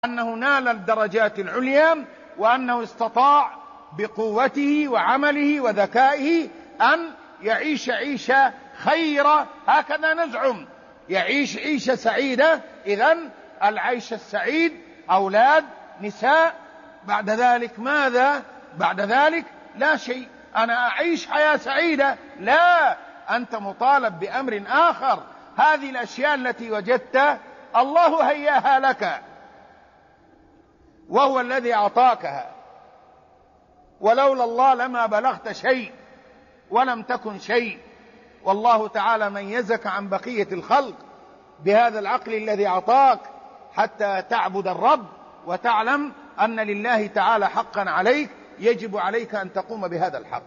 أنه نال الدرجات العليا، وأنه استطاع بقوته وعمله وذكائه أن يعيش عيشة خيرة، هكذا نزعم، يعيش عيشة سعيدة. إذن العيش السعيد أولاد، نساء، بعد ذلك ماذا؟ بعد ذلك لا شيء. أنا أعيش حياة سعيدة؟ لا، أنت مطالب بأمر آخر. هذه الأشياء التي وجدت الله هياها لك، وهو الذي أعطاكها، ولولا الله لما بلغت شيء ولم تكن شيء. والله تعالى ميزك عن بقية الخلق بهذا العقل الذي أعطاك حتى تعبد الرب وتعلم أن لله تعالى حقا عليك، يجب عليك أن تقوم بهذا الحق.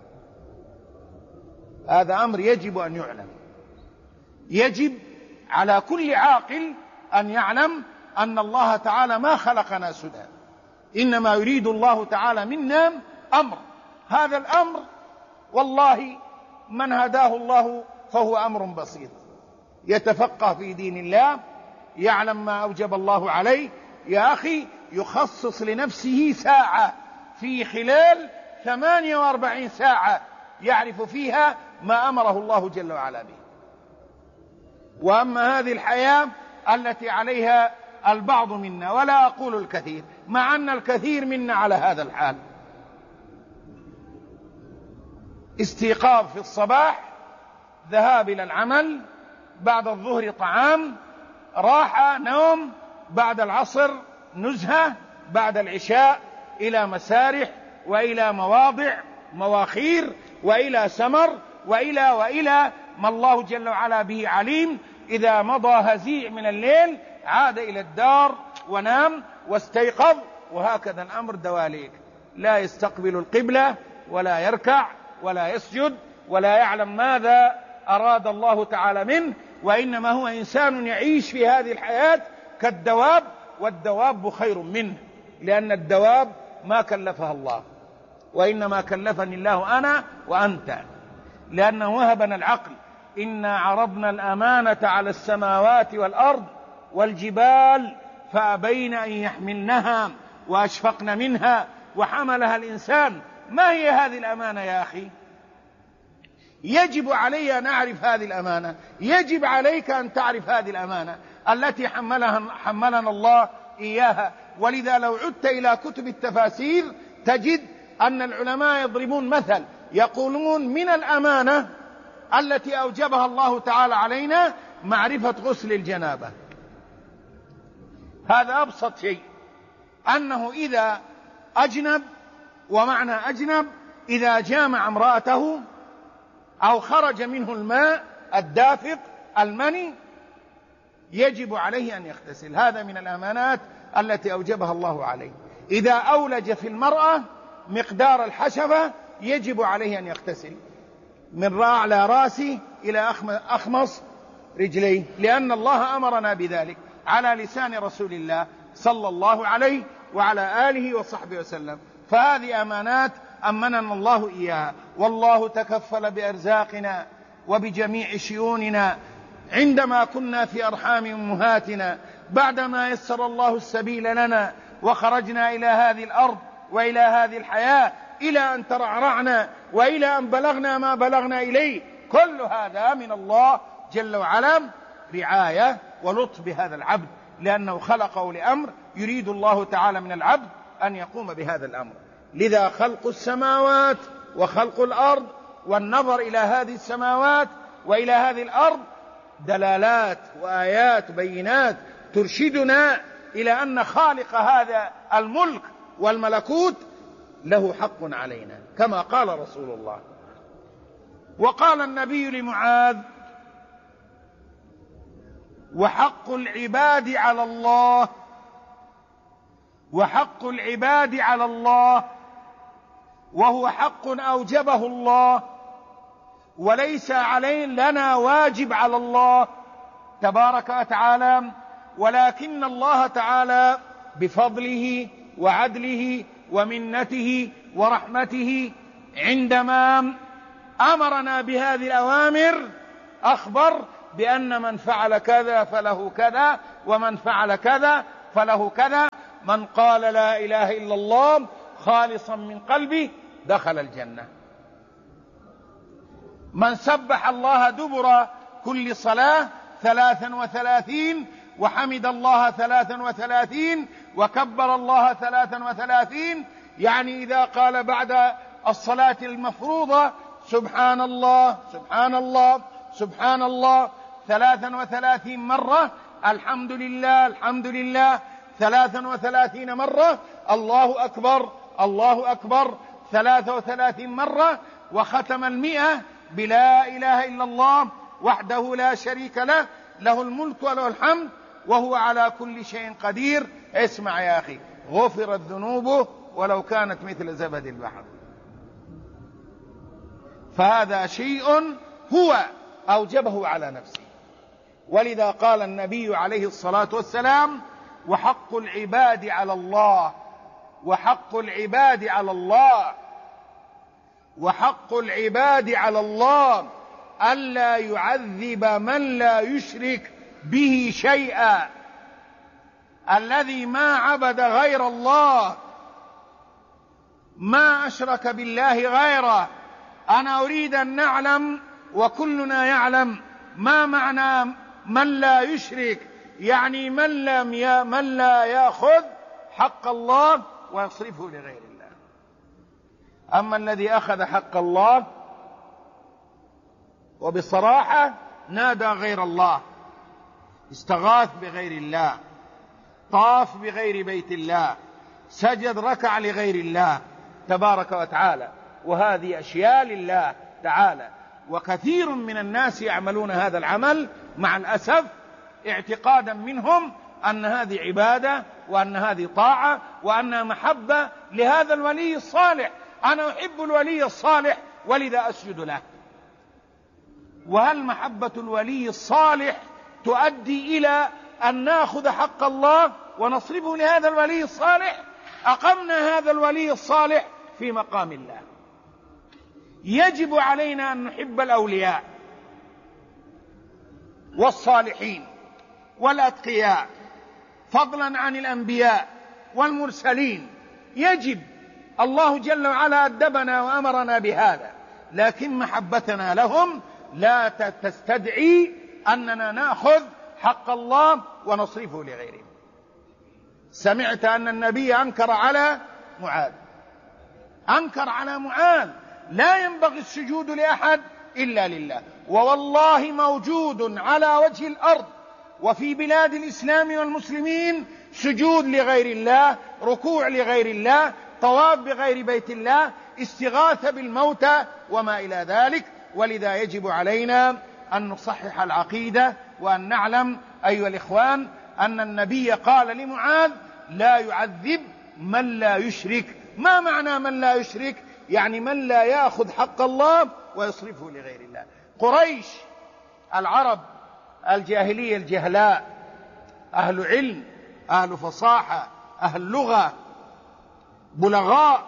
هذا أمر يجب أن يعلم. يجب على كل عاقل أن يعلم أن الله تعالى ما خلقنا سدى، إنما يريد الله تعالى منا أمر. هذا الأمر والله من هداه الله فهو أمر بسيط، يتفقه في دين الله، يعلم ما أوجب الله عليه. يا أخي، يخصص لنفسه ساعة في خلال 48 ساعة يعرف فيها ما أمره الله جل وعلا به. وأما هذه الحياة التي عليها البعض منا، ولا أقول الكثير، مع أن الكثير منا على هذا الحال: استيقاظ في الصباح، ذهاب إلى العمل، بعد الظهر طعام، راحة، نوم، بعد العصر نزهة، بعد العشاء إلى مسارح وإلى مواضع مواخير وإلى سمر وإلى ما الله جل وعلا به عليم. إذا مضى هزيع من الليل عاد إلى الدار ونام واستيقظ، وهكذا الأمر دواليك. لا يستقبل القبلة ولا يركع ولا يسجد ولا يعلم ماذا أراد الله تعالى منه، وإنما هو إنسان يعيش في هذه الحياة كالدواب، والدواب خير منه، لأن الدواب ما كلفها الله، وإنما كلفني الله أنا وأنت، لأنه وهبنا العقل. إنا عرضنا الأمانة على السماوات والأرض والجبال فأبين أن يحملنها وأشفقن منها وحملها الإنسان. ما هي هذه الأمانة يا أخي؟ يجب علي أن أعرف هذه الأمانة، يجب عليك أن تعرف هذه الأمانة التي حملنا الله إياها. ولذا لو عدت إلى كتب التفاسير تجد أن العلماء يضربون مثل، يقولون من الأمانة التي أوجبها الله تعالى علينا معرفة غسل الجنابة. هذا أبسط شيء، أنه إذا أجنب، ومعنى أجنب إذا جامع امرأته أو خرج منه الماء الدافق المني، يجب عليه أن يغتسل. هذا من الأمانات التي أوجبها الله عليه. إذا أولج في المرأة مقدار الحشفة يجب عليه أن يغتسل من أعلى راسه إلى أخمص رجليه، لأن الله أمرنا بذلك على لسان رسول الله صلى الله عليه وعلى آله وصحبه وسلم. فهذه أمانات أمننا الله إياها، والله تكفل بأرزاقنا وبجميع شؤوننا عندما كنا في أرحام أمهاتنا، بعدما يسر الله السبيل لنا وخرجنا إلى هذه الأرض وإلى هذه الحياة، إلى أن ترعرعنا وإلى أن بلغنا ما بلغنا إليه. كل هذا من الله جل وعلا، رعاية ولطف بهذا العبد، لأنه خلقه لأمر يريد الله تعالى من العبد أن يقوم بهذا الأمر. لذا خلق السماوات وخلق الأرض والنظر إلى هذه السماوات وإلى هذه الأرض دلالات وآيات بينات ترشدنا إلى أن خالق هذا الملك والملكوت له حق علينا، كما قال رسول الله. وقال النبي لمعاذ: وحق العباد على الله، وحق العباد على الله، وهو حق أوجبه الله، وليس علينا لنا واجب على الله تبارك وتعالى، ولكن الله تعالى بفضله وعدله ومنته ورحمته عندما أمرنا بهذه الأوامر أخبر بأن من فعل كذا فله كذا، ومن فعل كذا فله كذا. من قال لا إله إلا الله خالصا من قلبه دخل الجنة. من سبح الله دبر كل صلاة 33 وحمد الله 33 وكبر الله 33، يعني إذا قال بعد الصلاة المفروضة سبحان الله سبحان الله سبحان الله 33 مرة، الحمد لله الحمد لله 33 مرة، الله أكبر الله أكبر 33 مرة، وختم 100 بلا إله إلا الله وحده لا شريك له، له الملك وله الحمد وهو على كل شيء قدير. اسمع يا أخي، غفرت ذنوبه ولو كانت مثل زبد البحر. فهذا شيء هو أوجبه على نفسه. ولذا قال النبي عليه الصلاة والسلام: وحق العباد على الله، وحق العباد على الله، وحق العباد على الله ألا يعذب من لا يشرك به شيئا. الذي ما عبد غير الله، ما أشرك بالله غيره. أنا أريد أن نعلم وكلنا يعلم ما معنى من لا يشرك، يعني من لا يأخذ حق الله ويصرفه لغير الله. أما الذي أخذ حق الله وبصراحة نادى غير الله، استغاث بغير الله، طاف بغير بيت الله، سجد ركع لغير الله تبارك وتعالى، وهذه أشياء لله تعالى. وكثير من الناس يعملون هذا العمل مع الأسف اعتقادا منهم أن هذه عبادة وأن هذه طاعة وأنها محبة لهذا الولي الصالح. أنا أحب الولي الصالح ولذا أسجد له. وهل محبة الولي الصالح تؤدي إلى أن نأخذ حق الله ونصرفه لهذا الولي الصالح؟ أقمنا هذا الولي الصالح في مقام الله. يجب علينا أن نحب الأولياء والصالحين والأتقياء فضلا عن الأنبياء والمرسلين. يجب، الله جل وعلا أدبنا وأمرنا بهذا، لكن محبتنا لهم لا تستدعي أننا نأخذ حق الله ونصرفه لغيره. سمعت أن النبي أنكر على معاذ، أنكر على معاذ: لا ينبغي السجود لأحد إلا لله. ووالله موجود على وجه الأرض وفي بلاد الإسلام والمسلمين سجود لغير الله، ركوع لغير الله، طواف بغير بيت الله، استغاثة بالموتى وما إلى ذلك. ولذا يجب علينا أن نصحح العقيدة وأن نعلم أيها الإخوان أن النبي قال لمعاذ: لا يعذب من لا يشرك. ما معنى من لا يشرك؟ يعني من لا يأخذ حق الله ويصرفه لغير الله. قريش، العرب الجاهلية الجهلاء، أهل علم، أهل فصاحة، أهل لغة، بلغاء،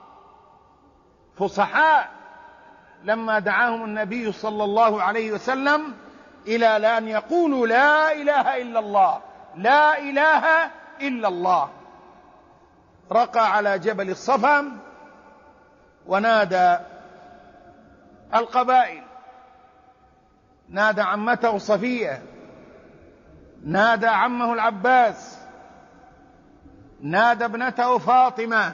فصحاء، لما دعاهم النبي صلى الله عليه وسلم إلى أن يقولوا لا إله إلا الله، لا إله إلا الله، رقى على جبل الصفا ونادى القبائل، نادى عمته صفية، نادى عمه العباس، نادى ابنته فاطمة،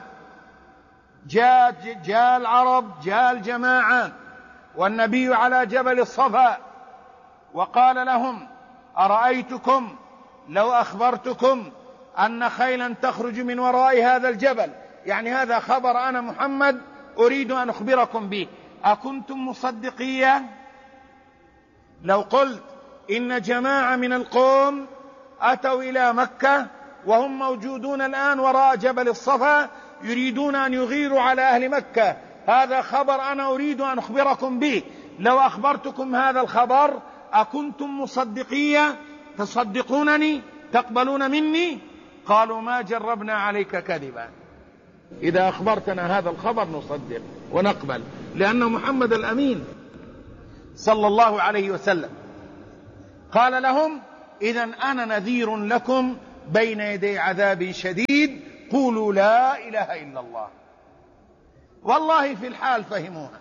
جاء العرب، جاء الجماعة، والنبي على جبل الصفا، وقال لهم: أرأيتكم لو أخبرتكم أن خيلا تخرج من وراء هذا الجبل، يعني هذا خبر أنا محمد أريد أن أخبركم به، أكنتم مصدقية؟ لو قلت إن جماعة من القوم أتوا إلى مكة وهم موجودون الآن وراء جبل الصفا يريدون أن يغيروا على أهل مكة، هذا خبر أنا أريد أن أخبركم به، لو أخبرتكم هذا الخبر أكنتم مصدقية؟ تصدقونني؟ تقبلون مني؟ قالوا: ما جربنا عليك كذبا، إذا أخبرتنا هذا الخبر نصدق ونقبل، لأن محمد الأمين صلى الله عليه وسلم قال لهم: إذن أنا نذير لكم بين يدي عذاب شديد قولوا لا إله إلا الله. والله في الحال فهموها،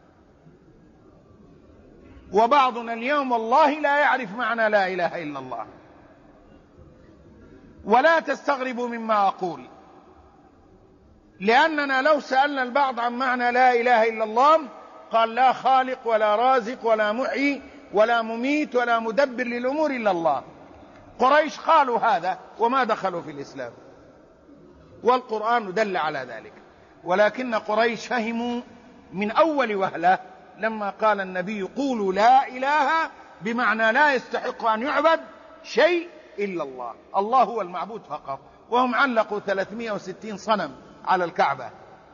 وبعضنا اليوم والله لا يعرف معنى لا إله إلا الله. ولا تستغربوا مما أقول، لأننا لو سألنا البعض عن معنى لا إله إلا الله قال لا خالق ولا رازق ولا محيي ولا مميت ولا مدبر للأمور إلا الله. قريش قالوا هذا وما دخلوا في الإسلام، والقرآن دل على ذلك. ولكن قريش فهموا من أول وهلة لما قال النبي قولوا لا إله بمعنى لا يستحق أن يعبد شيء إلا الله، الله هو المعبود فقط. وهم علقوا 360 صنم على الكعبة،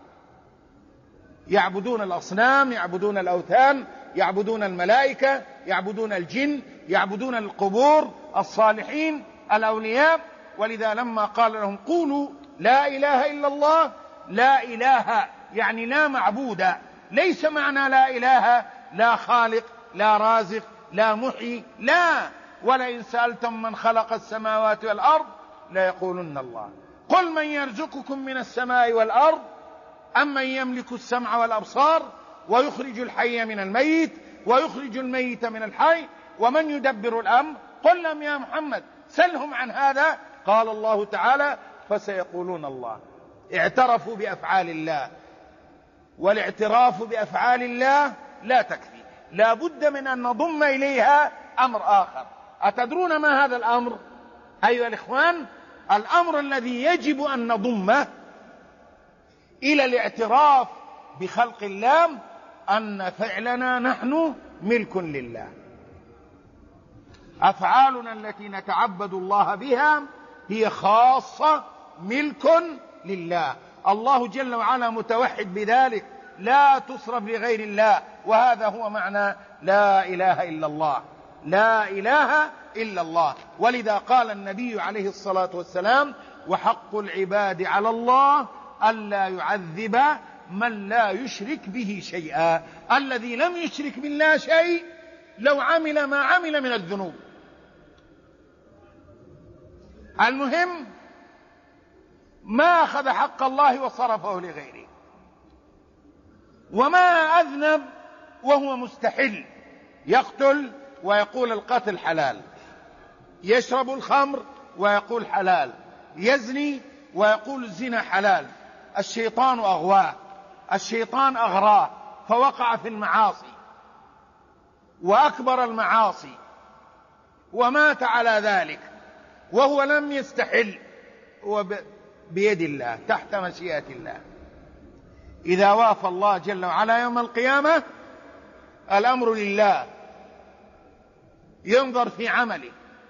يعبدون الأصنام، يعبدون الأوثان، يعبدون الملائكة، يعبدون الجن، يعبدون القبور، الصالحين، الأولياء. ولذا لما قال لهم قولوا لا إله إلا الله، لا إله يعني لا معبود، ليس معنى لا إله لا خالق لا رازق لا محيي، لا. ولئن سألتم من خلق السماوات والأرض ليقولن الله. قل من يرزقكم من السماء والأرض أم من يملك السمع والأبصار ويخرج الحي من الميت ويخرج الميت من الحي ومن يدبر الأمر قل لهم يا محمد سلهم عن هذا. قال الله تعالى فسيقولون الله. اعترفوا بأفعال الله، والاعتراف بأفعال الله لا تكفي، لا بد من أن نضم إليها أمر آخر. أتدرون ما هذا الأمر أيها الإخوان؟ الأمر الذي يجب أن نضمه إلى الاعتراف بخلق الله أن فعلنا نحن ملك لله. أفعالنا التي نتعبد الله بها هي خاصة ملك لله. الله جل وعلا متوحد بذلك، لا تصرف لغير الله. وهذا هو معنى لا إله إلا الله، لا إله إلا الله. ولذا قال النبي عليه الصلاة والسلام وحق العباد على الله ألا يعذب من لا يشرك به شيئا. الذي لم يشرك بالله شيء لو عمل ما عمل من الذنوب. المهم ما أخذ حق الله وصرفه لغيره، وما أذنب وهو مستحل، يقتل ويقول القتل حلال، يشرب الخمر ويقول حلال، يزني ويقول الزنا حلال. الشيطان أغواه، الشيطان أغراه فوقع في المعاصي وأكبر المعاصي ومات على ذلك وهو لم يستحل. هو بيد الله تحت مشيئة الله. إذا وافى الله جل وعلا يوم القيامة الأمر لله، ينظر في عمله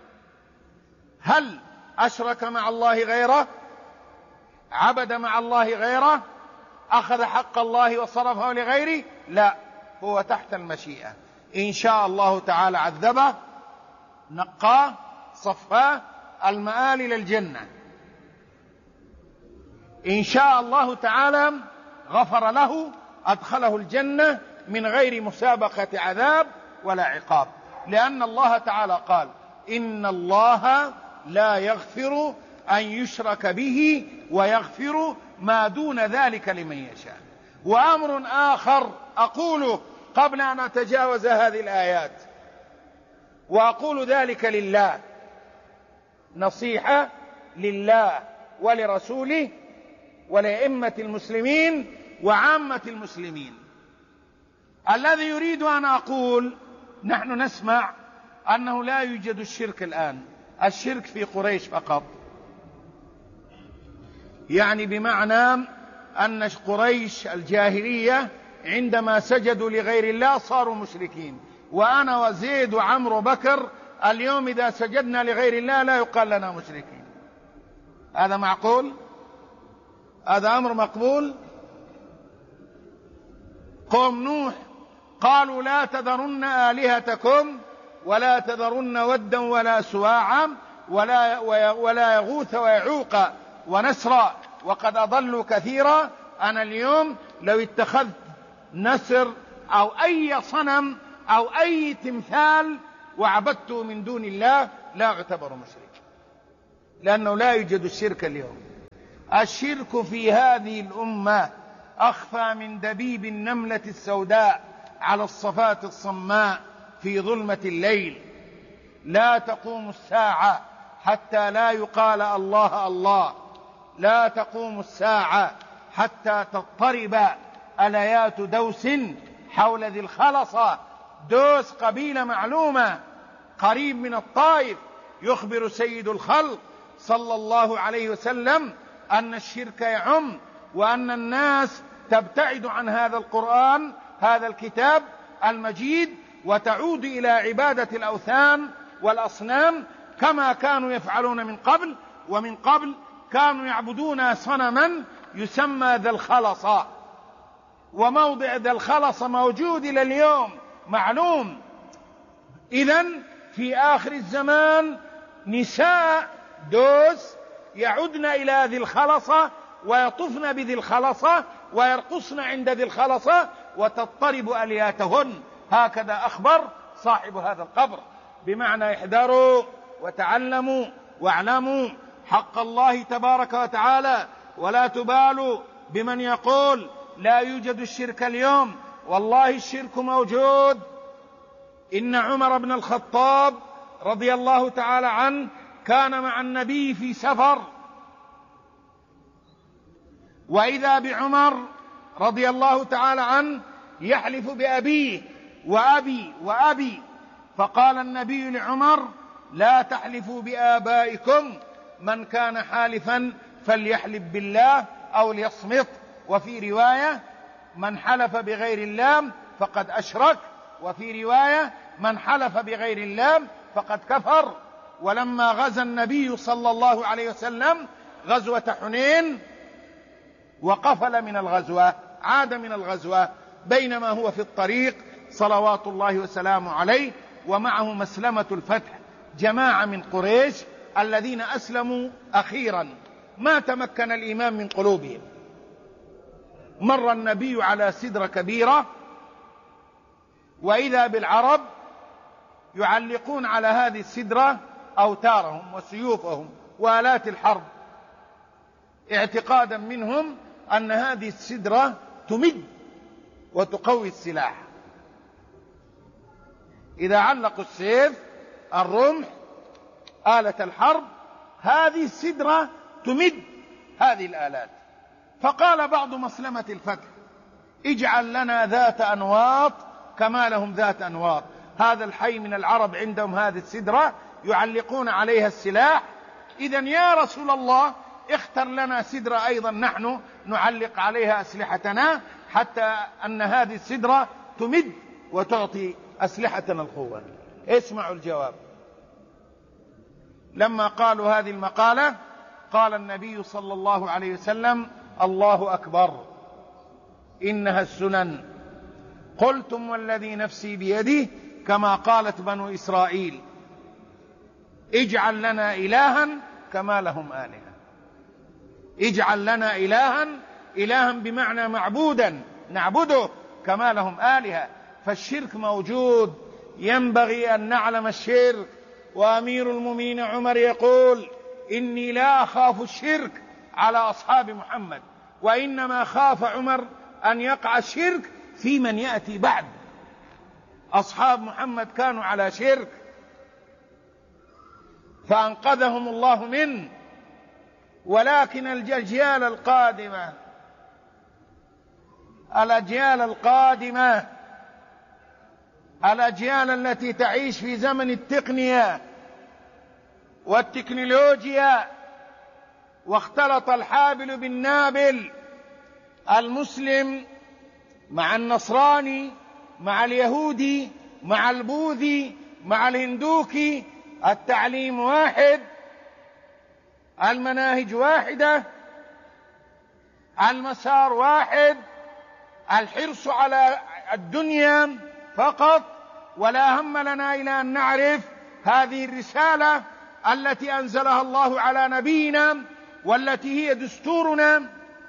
هل أشرك مع الله غيره، عبد مع الله غيره، أخذ حق الله وصرفه لغيره؟ لا، هو تحت المشيئة. إن شاء الله تعالى عذبه، نقاه، صفاه، المآل إلى الجنة. إن شاء الله تعالى غفر له، أدخله الجنة من غير مسابقة عذاب ولا عقاب. لأن الله تعالى قال إن الله لا يغفر أن يشرك به ويغفر ما دون ذلك لمن يشاء. وأمر آخر أقوله قبل أن أتجاوز هذه الآيات، وأقول ذلك لله، نصيحة لله ولرسوله ولأئمة المسلمين وعامة المسلمين. الذي يريد أن أقول، نحن نسمع أنه لا يوجد الشرك الآن، الشرك في قريش فقط، يعني بمعنى أن قريش الجاهلية عندما سجدوا لغير الله صاروا مشركين. وأنا وزيد وعمرو بكر اليوم إذا سجدنا لغير الله لا يقال لنا مشركين. هذا معقول؟ هذا أمر مقبول؟ قوم نوح قالوا لا تذرن آلهتكم ولا تذرن ودا ولا سواعا ولا يغوث ويعوق ونسرا وقد أضلوا كثيرا. أنا اليوم لو اتخذت نسر أو أي صنم أو أي تمثال وعبدته من دون الله لا أعتبر مشرك، لأنه لا يوجد الشرك اليوم. الشرك في هذه الأمة أخفى من دبيب النملة السوداء على الصفات الصماء في ظلمة الليل. لا تقوم الساعة حتى لا يقال الله الله، لا تقوم الساعة حتى تضطرب أليات دوس حول ذي الخلصة. دوس قبيلة معلومة قريب من الطائف. يخبر سيد الخلق صلى الله عليه وسلم أن الشرك يعم، وأن الناس تبتعد عن هذا القرآن، هذا الكتاب المجيد، وتعود إلى عبادة الأوثان والأصنام كما كانوا يفعلون من قبل. ومن قبل كانوا يعبدون صنما يسمى ذا الخلصة، وموضع ذا الخلصة موجود إلى اليوم معلوم. إذن في آخر الزمان نساء دوس يعدن إلى ذي الخلصة ويطفن بذي الخلصة ويرقصن عند ذي الخلصة وتضطرب ألياتهن. هكذا أخبر صاحب هذا القبر، بمعنى احذروا وتعلموا واعلموا حق الله تبارك وتعالى، ولا تبالوا بمن يقول لا يوجد الشرك اليوم. والله الشرك موجود. إن عمر بن الخطاب رضي الله تعالى عنه كان مع النبي في سفر، وإذا بعمر رضي الله تعالى عنه يحلف بأبيه وأبي وأبي، فقال النبي لعمر: لا تحلفوا بآبائكم، من كان حالفا فليحلف بالله أو ليصمت. وفي رواية: من حلف بغير الله فقد أشرك. وفي رواية: من حلف بغير الله فقد كفر. ولما غزا النبي صلى الله عليه وسلم غزوة حنين وقفل من الغزوة، عاد من الغزوة، بينما هو في الطريق صلوات الله وسلامه عليه ومعه مسلمة الفتح، جماعة من قريش الذين أسلموا أخيرا ما تمكن الإيمان من قلوبهم. مر النبي على سدرة كبيرة، وإذا بالعرب يعلقون على هذه السدرة أوتارهم وسيوفهم وآلات الحرب، اعتقادا منهم أن هذه السدرة تمد وتقوي السلاح. إذا علقوا السيف، الرمح، آلة الحرب، هذه السدرة تمد هذه الآلات. فقال بعض مسلمة الفتح: اجعل لنا ذات أنواط كما لهم ذات أنواط. هذا الحي من العرب عندهم هذه السدرة يعلقون عليها السلاح، إذن يا رسول الله اختر لنا سدرة أيضا نحن نعلق عليها أسلحتنا، حتى أن هذه السدرة تمد وتعطي أسلحتنا القوة. اسمعوا الجواب. لما قالوا هذه المقالة قال النبي صلى الله عليه وسلم: الله أكبر، إنها السنن. قلتم والذي نفسي بيده كما قالت بنو إسرائيل: اجعل لنا إلها كما لهم آلهة. اجعل لنا إلها، إلها بمعنى معبودا نعبده كما لهم آلهة. فالشرك موجود، ينبغي أن نعلم الشرك. وأمير المؤمنين عمر يقول: إني لا أخاف الشرك على أصحاب محمد، وإنما خاف عمر أن يقع الشرك في من يأتي بعد. أصحاب محمد كانوا على شرك فأنقذهم الله منه، ولكن الأجيال القادمة، الأجيال التي تعيش في زمن التقنية والتكنولوجيا، واختلط الحابل بالنابل، المسلم مع النصراني مع اليهودي مع البوذي مع الهندوكي، التعليم واحد، المناهج واحدة، المسار واحد، الحرص على الدنيا فقط، ولا هم لنا إلى أن نعرف هذه الرسالة التي أنزلها الله على نبينا والتي هي دستورنا.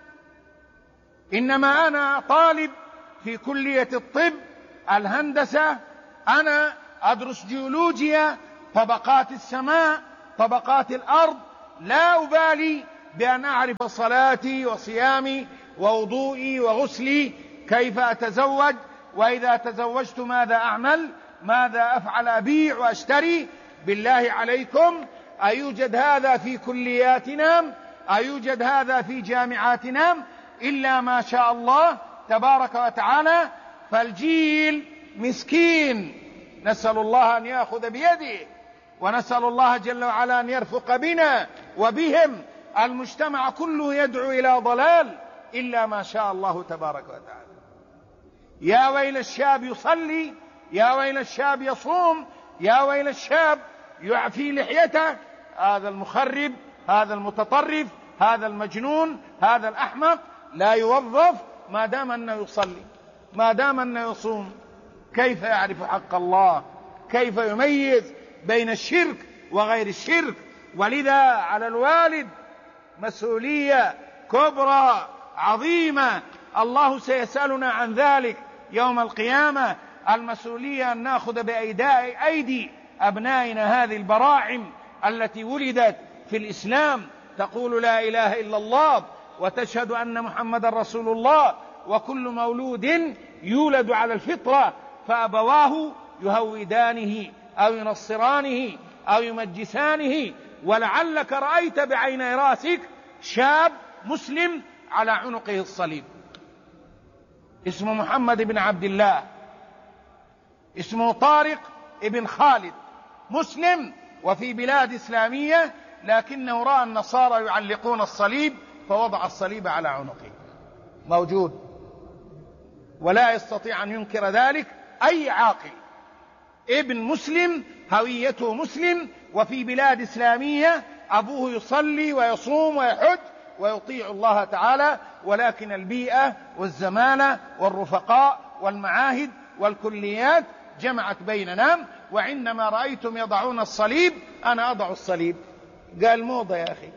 إنما أنا طالب في كلية الطب، الهندسة، أنا أدرس جيولوجيا، طبقات السماء، طبقات الأرض، لا أبالي بأن أعرف صلاتي وصيامي ووضوئي وغسلي كيف أتزوج، وإذا تزوجت ماذا أعمل، ماذا أفعل، أبيع وأشتري. بالله عليكم، أيوجد هذا في كلياتنا؟ أيوجد هذا في جامعاتنا؟ إلا ما شاء الله تبارك وتعالى. فالجيل مسكين، نسأل الله أن يأخذ بيده، ونسأل الله جل وعلا أن يرفق بنا وبهم. المجتمع كله يدعو إلى ضلال إلا ما شاء الله تبارك وتعالى. يا ويل الشاب يصلي، يا ويل الشاب يصوم، يا ويل الشاب يعفي لحيته. هذا المخرب، هذا المتطرف، هذا المجنون، هذا الأحمق لا يوظف ما دام أنه يصلي، ما دام أنه يصوم. كيف يعرف حق الله؟ كيف يميز بين الشرك وغير الشرك؟ ولذا على الوالد مسؤولية كبرى عظيمة، الله سيسألنا عن ذلك يوم القيامة. المسؤولية أن نأخذ بأيدي أبنائنا هذه البراعم التي ولدت في الإسلام تقول لا إله إلا الله وتشهد أن محمد رسول الله، وكل مولود يولد على الفطرة، فأبواه يهودانه أو ينصرانه أو يمجسانه. ولعلك رأيت بعيني راسك شاب مسلم على عنقه الصليب، اسمه محمد بن عبد الله، اسمه طارق ابن خالد، مسلم وفي بلاد إسلامية، لكنه رأى النصارى يعلقون الصليب فوضع الصليب على عنقه. موجود، ولا يستطيع أن ينكر ذلك أي عاقل. ابن مسلم، هويته مسلم، وفي بلاد إسلامية، أبوه يصلي ويصوم ويحج ويطيع الله تعالى، ولكن البيئة والزمانة والرفقاء والمعاهد والكليات جمعت بيننا. وعندما رأيتم يضعون الصليب أنا أضع الصليب. قال موضة يا أخي،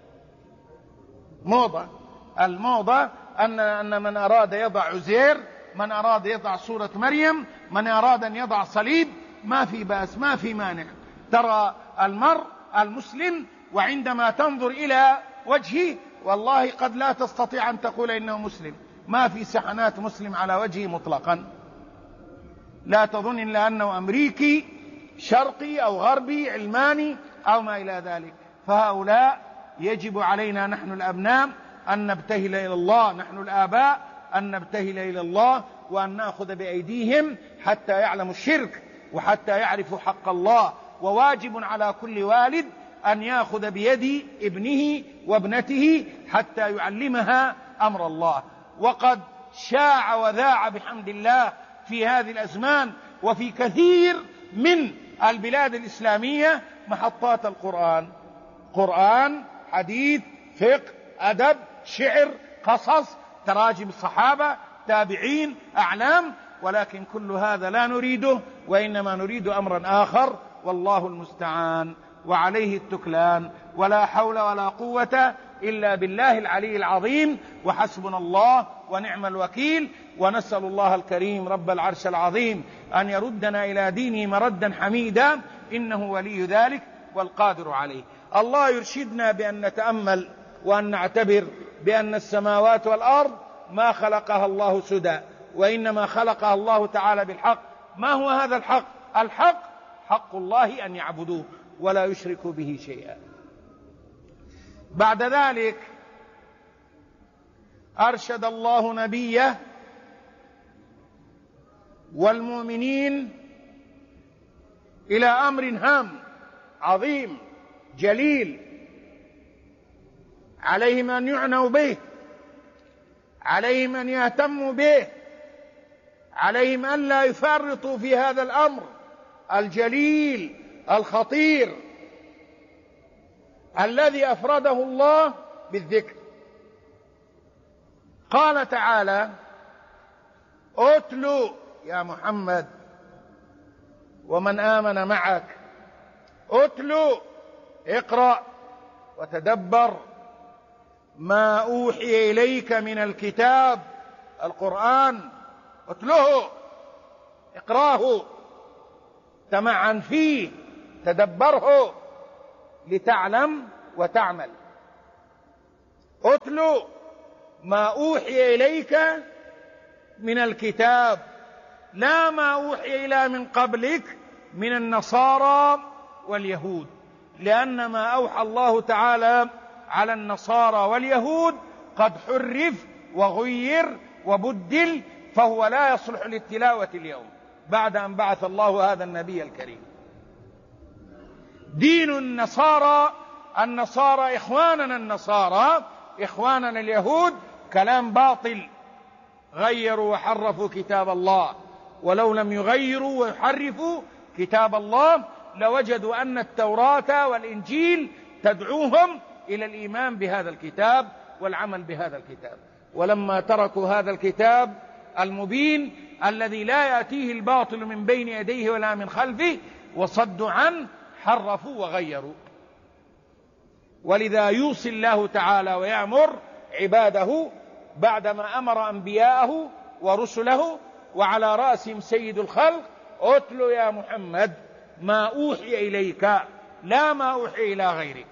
موضة. الموضة أن من أراد يضع عزير، من أراد يضع صورة مريم، من أراد أن يضع صليب، ما في بأس، ما في مانع. ترى المرء المسلم وعندما تنظر إلى وجهه والله قد لا تستطيع أن تقول إنه مسلم. ما في سحنات مسلم على وجهه مطلقا، لا تظن إلا أنه أمريكي شرقي أو غربي علماني أو ما إلى ذلك. فهؤلاء يجب علينا نحن الأبناء أن نبتهل إلى الله، نحن الآباء أن نبتهل إلى الله، وأن نأخذ بأيديهم حتى يعلموا الشرك وحتى يعرفوا حق الله. وواجب على كل والد أن يأخذ بيد ابنه وابنته حتى يعلمها أمر الله. وقد شاع وذاع بحمد الله في هذه الأزمان وفي كثير من البلاد الإسلامية محطات القرآن، قرآن، حديث، فقه، أدب، شعر، قصص، تراجم الصحابة، تابعين، أعلام. ولكن كل هذا لا نريده، وإنما نريد أمرا آخر، والله المستعان وعليه التكلان، ولا حول ولا قوة إلا بالله العلي العظيم، وحسبنا الله ونعم الوكيل. ونسأل الله الكريم رب العرش العظيم أن يردنا إلى دينه مردا حميدا، إنه ولي ذلك والقادر عليه. الله يرشدنا بأن نتأمل وأن نعتبر بأن السماوات والأرض ما خلقها الله سدى، وإنما خلقها الله تعالى بالحق. ما هو هذا الحق؟ الحق حق الله أن يعبدوه ولا يشركوا به شيئا. بعد ذلك أرشد الله نبيه والمؤمنين إلى أمر هام عظيم جليل، عليهم أن يعنوا به، عليهم أن يهتموا به، عليهم أن لا يفرطوا في هذا الأمر الجليل الخطير الذي أفرده الله بالذكر. قال تعالى: اتلو يا محمد ومن آمن معك، اتلو، اقرأ وتدبر ما أوحي إليك من الكتاب القرآن، اتلوه، اقراه، تمعن فيه، تدبره، لتعلم وتعمل. اتل ما أوحي إليك من الكتاب، لا ما أوحي إلى من قبلك من النصارى واليهود، لأن ما أوحى الله تعالى على النصارى واليهود قد حرف وغير وبدل، فهو لا يصلح للتلاوة اليوم بعد أن بعث الله هذا النبي الكريم. دين النصارى إخواننا اليهود كلام باطل، غيروا وحرفوا كتاب الله، ولو لم يغيروا ويحرفوا كتاب الله لوجدوا أن التوراة والإنجيل تدعوهم إلى الإيمان بهذا الكتاب والعمل بهذا الكتاب. ولما تركوا هذا الكتاب المبين الذي لا يأتيه الباطل من بين يديه ولا من خلفه وصدوا عنه، حرفوا وغيروا. ولذا يوصي الله تعالى ويأمر عباده بعدما أمر أنبياءه ورسله وعلى رأسهم سيد الخلق: اتل يا محمد ما أوحي إليك، لا ما أوحي إلى غيرك.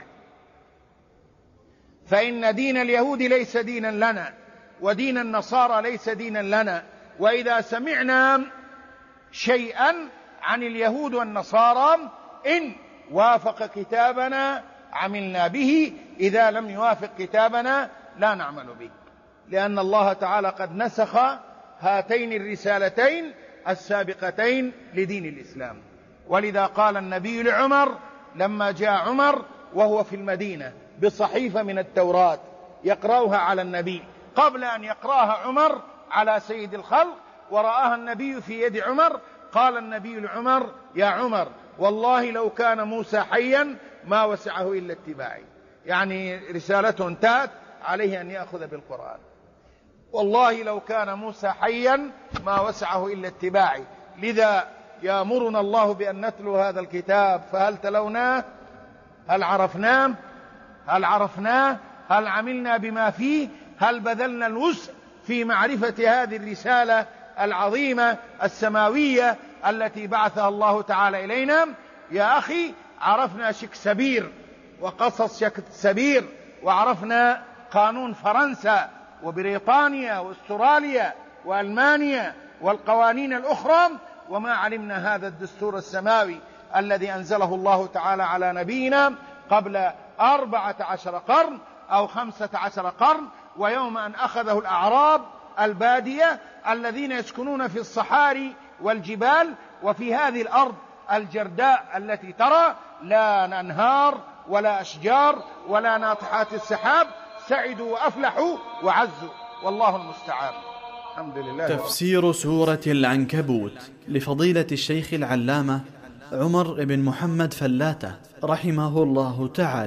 فإن دين اليهود ليس دينا لنا، ودين النصارى ليس دينا لنا. وإذا سمعنا شيئا عن اليهود والنصارى إن وافق كتابنا عملنا به، إذا لم يوافق كتابنا لا نعمل به، لأن الله تعالى قد نسخ هاتين الرسالتين السابقتين لدين الإسلام. ولذا قال النبي لعمر لما جاء عمر وهو في المدينة بصحيفة من التوراة يقرأها على النبي، قبل أن يقرأها عمر على سيد الخلق ورآها النبي في يد عمر، قال النبي لعمر: يا عمر والله لو كان موسى حيا ما وسعه إلا اتباعي. يعني رسالته انتهت، عليه أن يأخذ بالقرآن. والله لو كان موسى حيا ما وسعه إلا اتباعي. لذا يأمرنا الله بأن نتلو هذا الكتاب، فهل تلوناه؟ هل عرفناه؟ هل عملنا بما فيه؟ هل بذلنا الوسع في معرفة هذه الرسالة العظيمة السماوية التي بعثها الله تعالى إلينا؟ يا أخي، عرفنا شكسبير وقصص شكسبير، وعرفنا قانون فرنسا وبريطانيا واستراليا وألمانيا والقوانين الأخرى، وما علمنا هذا الدستور السماوي الذي أنزله الله تعالى على نبينا قبل 14 قرن أو 15 قرن. ويوم أن أخذه الأعراب البادية الذين يسكنون في الصحاري والجبال وفي هذه الأرض الجرداء التي ترى لا أنهار ولا أشجار ولا ناطحات السحاب، سعدوا وأفلحوا وعزوا، والله المستعان. الحمد لله. تفسير سورة العنكبوت لفضيلة الشيخ العلامة عمر بن محمد فلاتة رحمه الله تعالى.